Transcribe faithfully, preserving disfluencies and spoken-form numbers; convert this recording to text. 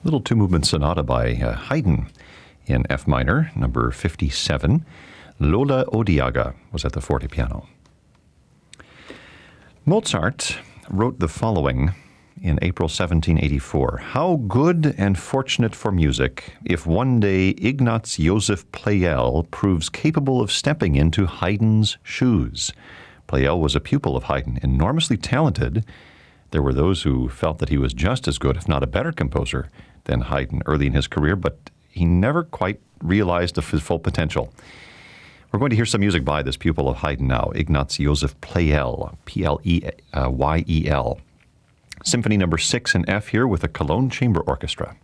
Little two-movement sonata by uh, Haydn in F minor, number fifty-seven. Lola Odiaga was at the fortepiano. Mozart wrote the following in April seventeen eighty-four. How good and fortunate for music if one day Ignaz Joseph Pleyel proves capable of stepping into Haydn's shoes. Pleyel was a pupil of Haydn, enormously talented. There were those who felt that he was just as good, if not a better composer than Haydn early in his career, but he never quite realized his full potential. We're going to hear some music by this pupil of Haydn now, Ignaz Joseph Pleyel, P L E Y E L. Symphony number six in F here with the Cologne Chamber Orchestra.